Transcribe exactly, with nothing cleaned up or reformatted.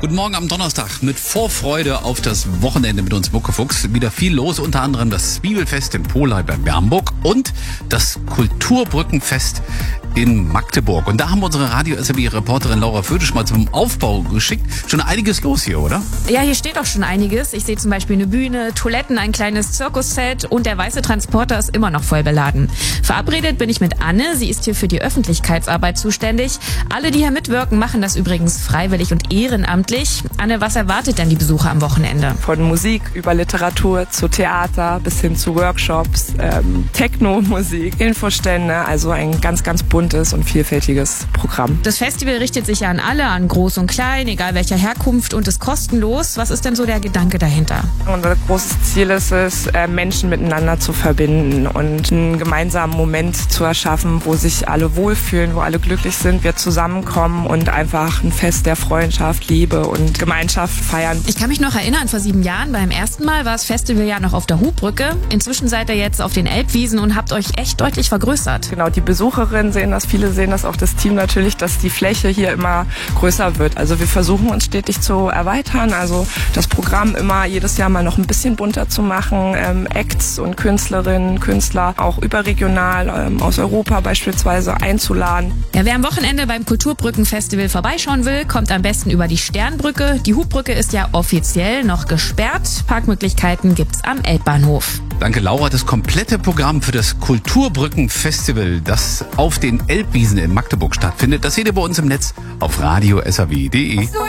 Guten Morgen am Donnerstag mit Vorfreude auf das Wochenende mit uns Muckefuchs. Wieder viel los, unter anderem das Zwiebelfest in Polheim bei Bernburg und das Kulturbrückenfest in Magdeburg. Und da haben wir unsere Radio-S R B-Reporterin Laura Födisch mal zum Aufbau geschickt. Schon einiges los hier, oder? Ja, hier steht auch schon einiges. Ich sehe zum Beispiel eine Bühne, Toiletten, ein kleines Zirkusset und der weiße Transporter ist immer noch voll beladen. Verabredet bin ich mit Anne. Sie ist hier für die Öffentlichkeitsarbeit zuständig. Alle, die hier mitwirken, machen das übrigens freiwillig und ehrenamtlich. Anne, was erwartet denn die Besucher am Wochenende? Von Musik über Literatur zu Theater bis hin zu Workshops, ähm, Techno-Musik, Infostände, also ein ganz, ganz buntes und vielfältiges Programm. Das Festival richtet sich ja an alle, an groß und klein, egal welcher Herkunft und ist kostenlos. Was ist denn so der Gedanke dahinter? Unser großes Ziel ist es, Menschen miteinander zu verbinden und einen gemeinsamen Moment zu erschaffen, wo sich alle wohlfühlen, wo alle glücklich sind, wir zusammenkommen und einfach ein Fest der Freundschaft, Liebe und Gemeinschaft feiern. Ich kann mich noch erinnern, vor sieben Jahren beim ersten Mal war das Festival ja noch auf der Hubbrücke. Inzwischen seid ihr jetzt auf den Elbwiesen und habt euch echt deutlich vergrößert. Genau, die Besucherinnen sehen das, viele sehen das, auch das Team natürlich, dass die Fläche hier immer größer wird. Also wir versuchen uns stetig zu erweitern, also das Programm immer jedes Jahr mal noch ein bisschen bunter zu machen. Ähm, Acts und Künstlerinnen, Künstler auch überregional ähm, aus Europa beispielsweise einzuladen. Ja, wer am Wochenende beim Kulturbrückenfestival vorbeischauen will, kommt am besten über die Sternbrücke. Die Hubbrücke ist ja offiziell noch gesperrt. Parkmöglichkeiten gibt's am Elbbahnhof. Danke, Laura. Das komplette Programm für das Kulturbrückenfestival, das auf den Elbwiesen in Magdeburg stattfindet, das seht ihr bei uns im Netz auf radio s r w punkt d e.